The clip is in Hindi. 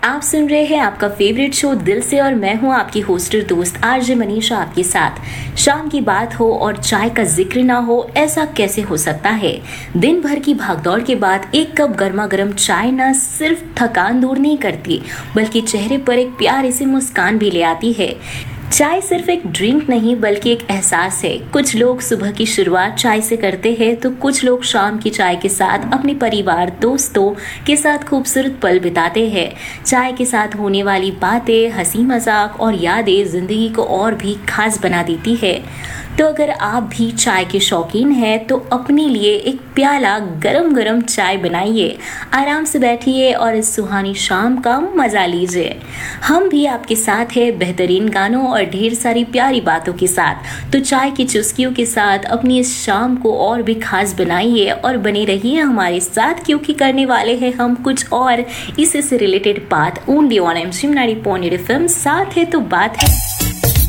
आप सुन रहे हैं आपका फेवरेट शो दिल से और मैं हूं आपकी होस्टर दोस्त आरजे मनीषा आपके साथ। शाम की बात हो और चाय का जिक्र ना हो, ऐसा कैसे हो सकता है। दिन भर की भागदौड़ के बाद एक कप गर्मा गर्म चाय न सिर्फ थकान दूर नहीं करती बल्कि चेहरे पर एक प्यारी सी मुस्कान भी ले आती है। चाय सिर्फ एक ड्रिंक नहीं बल्कि एक एहसास है। कुछ लोग सुबह की शुरुआत चाय से करते हैं तो कुछ लोग शाम की चाय के साथ अपने परिवार दोस्तों के साथ खूबसूरत पल बिताते हैं। चाय के साथ होने वाली बातें, हंसी मजाक और यादें जिंदगी को और भी खास बना देती है। तो अगर आप भी चाय के शौकीन हैं तो अपने लिए एक प्याला गरम गरम चाय बनाइए, आराम से बैठिए और इस सुहानी शाम का मजा लीजिए। हम भी आपके साथ हैं बेहतरीन गानों और ढेर सारी प्यारी बातों के साथ। तो चाय की चुस्कियों के साथ अपनी इस शाम को और भी खास बनाइए और बने रहिए हमारे साथ, क्योंकि करने वाले हैं हम कुछ और इसी से रिलेटेड बात ओनली ऑन एमसी 90.8 FM। साथ है तो बात है।